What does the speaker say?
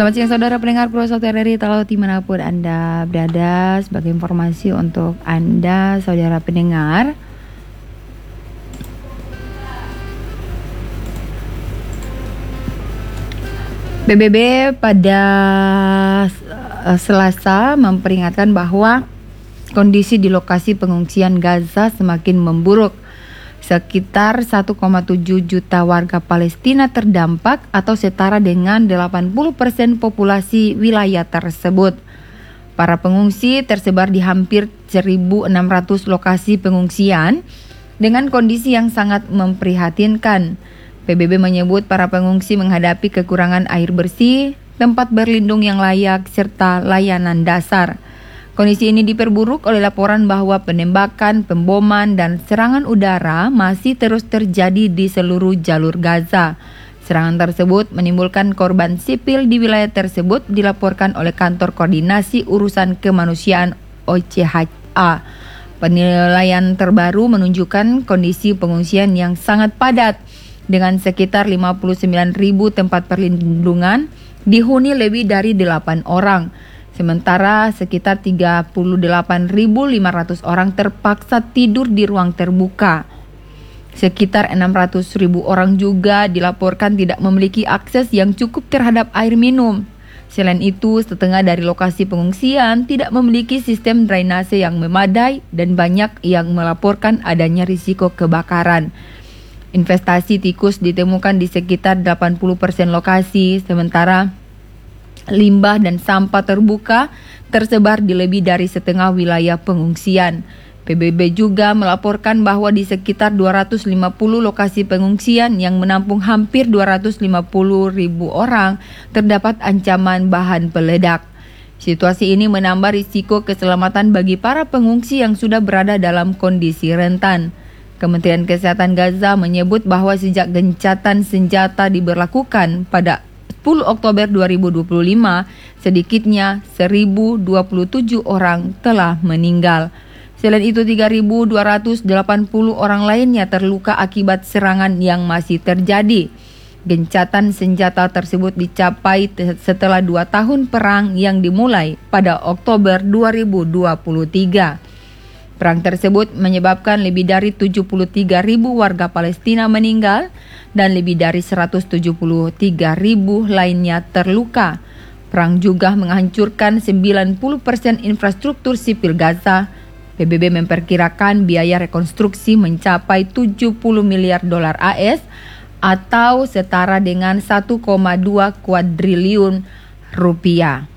Selamat siang saudara pendengar Pro 1 RRI Talau dimanapun Anda berada. Sebagai informasi untuk Anda saudara pendengar, PBB pada Selasa memperingatkan bahwa kondisi di lokasi pengungsian Gaza semakin memburuk. Sekitar 1,7 juta warga Palestina terdampak atau setara dengan 80% populasi wilayah tersebut. Para pengungsi tersebar di hampir 1.600 lokasi pengungsian dengan kondisi yang sangat memprihatinkan. PBB menyebut para pengungsi menghadapi kekurangan air bersih, tempat berlindung yang layak, serta layanan dasar. Kondisi ini diperburuk oleh laporan bahwa penembakan, pemboman, dan serangan udara masih terus terjadi di seluruh jalur Gaza. Serangan tersebut menimbulkan korban sipil di wilayah tersebut, dilaporkan oleh Kantor Koordinasi Urusan Kemanusiaan OCHA. Penilaian terbaru menunjukkan kondisi pengungsian yang sangat padat, dengan sekitar 59.000 tempat perlindungan dihuni lebih dari 8 orang. Sementara sekitar 38.500 orang terpaksa tidur di ruang terbuka. Sekitar 600.000 orang juga dilaporkan tidak memiliki akses yang cukup terhadap air minum. Selain itu, setengah dari lokasi pengungsian tidak memiliki sistem drainase yang memadai dan banyak yang melaporkan adanya risiko kebakaran. Investasi tikus ditemukan di sekitar 80% lokasi, sementara limbah dan sampah terbuka tersebar di lebih dari setengah wilayah pengungsian. PBB juga melaporkan bahwa di sekitar 250 lokasi pengungsian yang menampung hampir 250.000 orang terdapat ancaman bahan peledak. Situasi ini menambah risiko keselamatan bagi para pengungsi yang sudah berada dalam kondisi rentan. Kementerian Kesehatan Gaza menyebut bahwa sejak gencatan senjata diberlakukan pada 10 Oktober 2025, sedikitnya 1.027 orang telah meninggal. Selain itu, 3.280 orang lainnya terluka akibat serangan yang masih terjadi. Gencatan senjata tersebut dicapai setelah 2 tahun perang yang dimulai pada Oktober 2023. Perang tersebut menyebabkan lebih dari 73.000 warga Palestina meninggal dan lebih dari 173.000 lainnya terluka. Perang juga menghancurkan 90% infrastruktur sipil Gaza. PBB memperkirakan biaya rekonstruksi mencapai 70 miliar dolar AS atau setara dengan 1,2 kuadriliun rupiah.